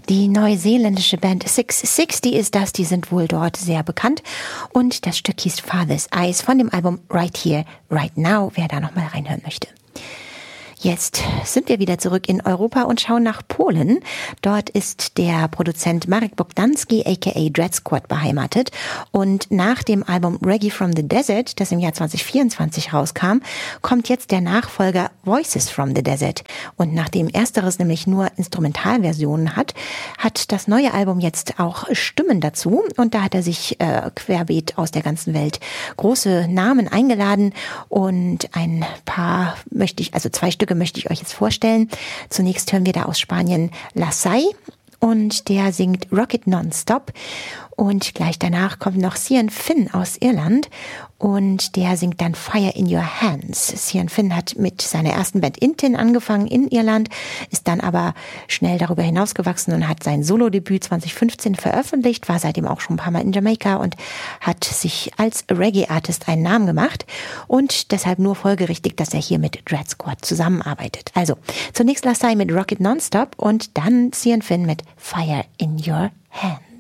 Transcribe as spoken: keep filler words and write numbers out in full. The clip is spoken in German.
Die neuseeländische Band six sixty ist das, die sind wohl dort sehr bekannt. Und das Stück hieß Father's Eyes von dem Album Right Here, Right Now, wer da nochmal reinhören möchte. Jetzt sind wir wieder zurück in Europa und schauen nach Polen. Dort ist der Produzent Marek Bogdanski aka Dread Squad beheimatet. Und nach dem Album Reggae from the Desert, das im Jahr zwanzig vierundzwanzig rauskam, kommt jetzt der Nachfolger Voices from the Desert. Und nachdem ersteres nämlich nur Instrumentalversionen hat, hat das neue Album jetzt auch Stimmen dazu. Und da hat er sich äh, querbeet aus der ganzen Welt große Namen eingeladen. Und ein paar möchte ich, also zwei Stücke möchte ich euch jetzt vorstellen. Zunächst hören wir da aus Spanien Lasai und der singt Rocket Nonstop. Und gleich danach kommt noch Cian Finn aus Irland und der singt dann Fire in Your Hands. Cian Finn hat mit seiner ersten Band Intin angefangen in Irland, ist dann aber schnell darüber hinausgewachsen und hat sein Solodebüt zwanzig fünfzehn veröffentlicht, war seitdem auch schon ein paar Mal in Jamaika und hat sich als Reggae-Artist einen Namen gemacht und deshalb nur folgerichtig, dass er hier mit Dread Squad zusammenarbeitet. Also zunächst Lasai mit Rocket Nonstop und dann Cian Finn mit Fire in Your Hands.